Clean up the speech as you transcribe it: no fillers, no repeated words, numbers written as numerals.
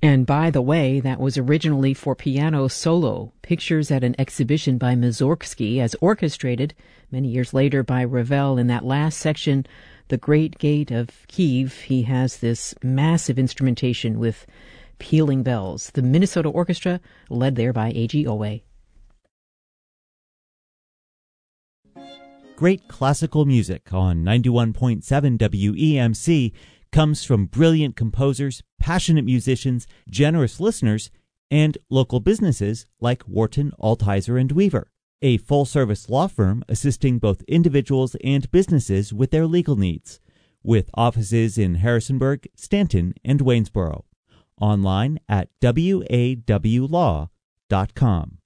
And by the way, that was originally for piano solo, pictures at an exhibition by Mussorgsky as orchestrated many years later by Ravel. In that last section, The Great Gate of Kiev, he has this massive instrumentation with pealing bells. The Minnesota Orchestra, led there by A.G. Owe. Great classical music on 91.7 WEMC comes from brilliant composers, passionate musicians, generous listeners, and local businesses like Wharton, Altizer, and Weaver, a full-service law firm assisting both individuals and businesses with their legal needs, with offices in Harrisonburg, Stanton, and Waynesboro. Online at wawlaw.com.